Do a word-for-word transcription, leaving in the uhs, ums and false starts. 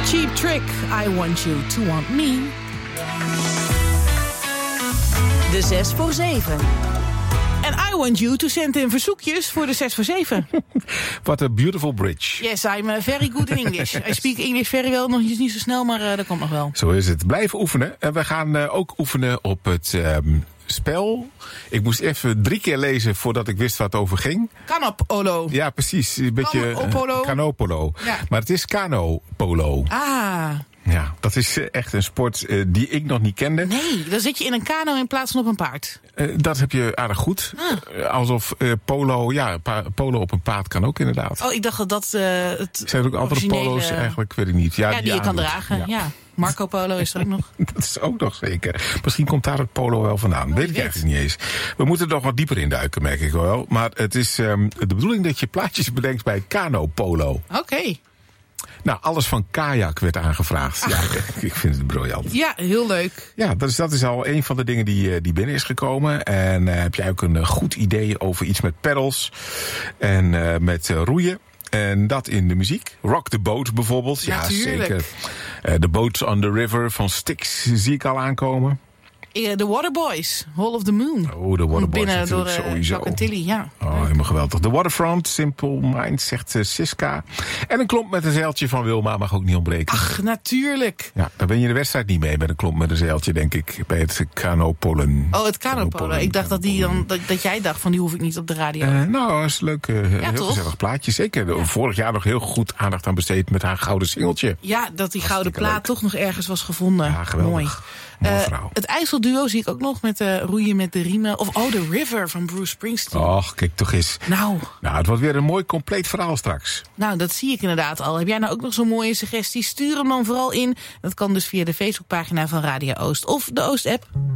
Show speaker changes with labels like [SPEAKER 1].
[SPEAKER 1] Cheap Trick, I Want You to Want Me. De zes voor zeven. En I want you to send in verzoekjes voor de zes voor zeven.
[SPEAKER 2] What a beautiful bridge.
[SPEAKER 1] Yes, I'm uh, very good in English. I speak English very well. Nog niet zo snel, maar uh, dat komt nog wel.
[SPEAKER 2] Zo is het. Blijf oefenen. En we gaan uh, ook oefenen op het um, spel. Ik moest even drie keer lezen voordat ik wist waar het over ging.
[SPEAKER 1] Canopolo.
[SPEAKER 2] Ja, precies. Een beetje
[SPEAKER 1] Canopolo.
[SPEAKER 2] Uh, canopolo.
[SPEAKER 1] Ja.
[SPEAKER 2] Maar het is canopolo.
[SPEAKER 1] Ah.
[SPEAKER 2] Ja, dat is uh, echt een sport uh, die ik nog niet kende.
[SPEAKER 1] Nee, dan zit je in een kano in plaats van op een paard.
[SPEAKER 2] Uh, dat heb je aardig goed.
[SPEAKER 1] Ah.
[SPEAKER 2] Uh, alsof uh, polo, ja, pa- polo op een paard kan ook inderdaad.
[SPEAKER 1] Oh, ik dacht dat dat uh, het
[SPEAKER 2] Zijn er ook andere
[SPEAKER 1] originele...
[SPEAKER 2] polo's eigenlijk? Weet ik niet. Ja,
[SPEAKER 1] ja, die,
[SPEAKER 2] die
[SPEAKER 1] je kan
[SPEAKER 2] aandoet.
[SPEAKER 1] dragen. Ja.
[SPEAKER 2] Ja.
[SPEAKER 1] Marco Polo is er ook nog.
[SPEAKER 2] Dat is ook nog zeker. Misschien komt daar het polo wel vandaan.
[SPEAKER 1] Oh,
[SPEAKER 2] weet ik
[SPEAKER 1] weet.
[SPEAKER 2] eigenlijk niet eens. We moeten er nog wat dieper in duiken, merk ik wel. Maar het is um, de bedoeling dat je plaatjes bedenkt bij het kano-polo.
[SPEAKER 1] Oké. Okay.
[SPEAKER 2] Nou, alles van kajak werd aangevraagd. Ja, ik vind het briljant.
[SPEAKER 1] Ja, heel leuk.
[SPEAKER 2] Ja, dat is, dat is al een van de dingen die, die binnen is gekomen. En uh, heb jij ook een uh, goed idee over iets met pedals en uh, met uh, roeien? En dat in de muziek. Rock the Boat bijvoorbeeld. Ja,
[SPEAKER 1] natuurlijk.
[SPEAKER 2] Zeker. Uh, the Boat on the River van Styx zie ik al aankomen.
[SPEAKER 1] De Waterboys, Hall of the Moon.
[SPEAKER 2] Oh, de Waterboys
[SPEAKER 1] binnen door uh,
[SPEAKER 2] sowieso.
[SPEAKER 1] Chuck en Tilly, ja.
[SPEAKER 2] Oh, helemaal geweldig. The Waterfront, Simple Minds, zegt uh, Siska. En een klomp met een zeiltje van Wilma mag ook niet ontbreken.
[SPEAKER 1] Ach, natuurlijk.
[SPEAKER 2] Ja, daar ben je de wedstrijd niet mee met een klomp met een zeiltje, denk ik. Bij het Kanopolen.
[SPEAKER 1] Oh, het Kanopolen. Ik dacht dat, die dan, dat, dat jij dacht van die hoef ik niet op de radio.
[SPEAKER 2] Uh, nou, dat is een leuk, uh,
[SPEAKER 1] ja,
[SPEAKER 2] heel
[SPEAKER 1] toch?
[SPEAKER 2] gezellig plaatje. Zeker.
[SPEAKER 1] Ja.
[SPEAKER 2] Vorig jaar nog heel goed aandacht aan besteed met haar gouden singeltje.
[SPEAKER 1] Ja, dat die gouden plaat
[SPEAKER 2] leuk.
[SPEAKER 1] toch nog ergens was gevonden.
[SPEAKER 2] Ja, geweldig.
[SPEAKER 1] Mooi.
[SPEAKER 2] Mooie
[SPEAKER 1] Uh,
[SPEAKER 2] vrouw.
[SPEAKER 1] het IJsselduo zie ik ook nog met uh, roeien met de riemen. Of oh, The River van Bruce Springsteen.
[SPEAKER 2] Och, kijk toch eens.
[SPEAKER 1] Nou.
[SPEAKER 2] Nou, het wordt weer een mooi compleet verhaal straks.
[SPEAKER 1] Nou, dat zie ik inderdaad al. Heb jij nou ook nog zo'n mooie suggestie? Stuur hem dan vooral in. Dat kan dus via de Facebookpagina van Radio Oost of de Oost-app.